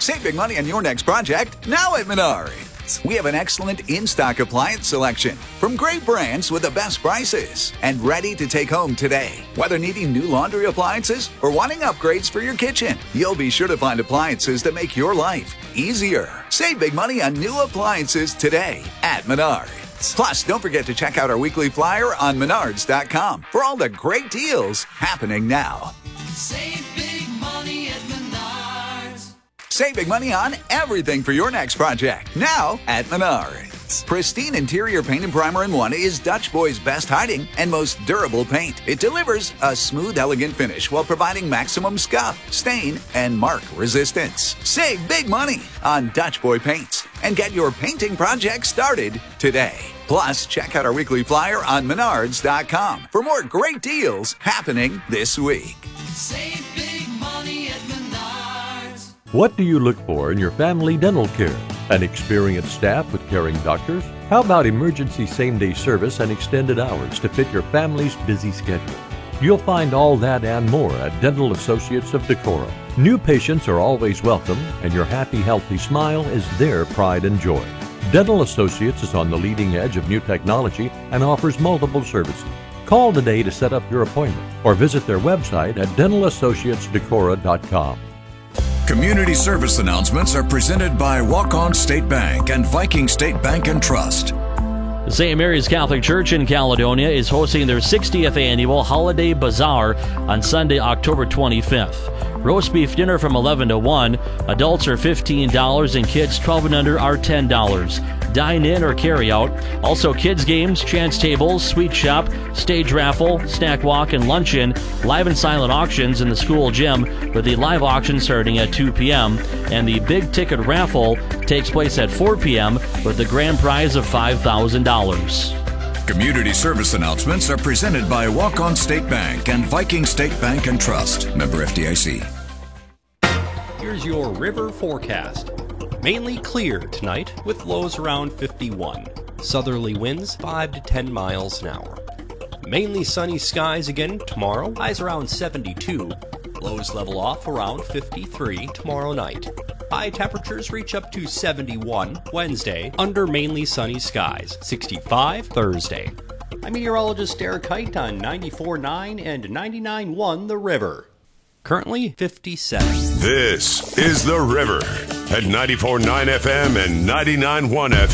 Save big money on your next project now at Menards. We have an excellent in-stock appliance selection from great brands with the best prices and ready to take home today. Whether needing new laundry appliances or wanting upgrades for your kitchen, you'll be sure to find appliances that make your life easier. Save big money on new appliances today at Menards. Plus, don't forget to check out our weekly flyer on Menards.com for all the great deals happening now. Save big money at Menards. Save big money on everything for your next project now at Menards. Pristine interior paint and primer in one is Dutch Boy's best hiding and most durable paint. It delivers a smooth, elegant finish while providing maximum scuff, stain, and mark resistance. Save big money on Dutch Boy paints and get your painting project started today. Plus, check out our weekly flyer on Menards.com for more great deals happening this week. Save big money at Menards. What do you look for in your family dental care? An experienced staff with caring doctors? How about emergency same-day service and extended hours to fit your family's busy schedule? You'll find all that and more at Dental Associates of Decorah. New patients are always welcome, and your happy, healthy smile is their pride and joy. Dental Associates is on the leading edge of new technology and offers multiple services. Call today to set up your appointment or visit their website at DentalAssociatesDecorah.com. Community service announcements are presented by Walk-On State Bank and Viking State Bank and Trust. The St. Mary's Catholic Church in Caledonia is hosting their 60th annual Holiday Bazaar on Sunday, October 25th. Roast beef dinner from 11 to 1. Adults are $15 and kids 12 and under are $10. Dine in or carry out. Also kids games, chance tables, sweet shop, stage raffle, snack walk, and luncheon. Live and silent auctions in the school gym with the live auction starting at 2 p.m. And the big ticket raffle takes place at 4 p.m. with the grand prize of $5,000. Community service announcements are presented by Walk-On State Bank and Viking State Bank and Trust. Member FDIC. Here's your river forecast. Mainly clear tonight with lows around 51. Southerly winds 5 to 10 miles an hour. Mainly sunny skies again tomorrow. Highs around 72. Lows level off around 53 tomorrow night. High temperatures reach up to 71 Wednesday under mainly sunny skies. 65 Thursday. I'm meteorologist Derek Kite on 94.9 and 99.1 The River. Currently 57. This is The River at 94.9 FM and 99.1 FM.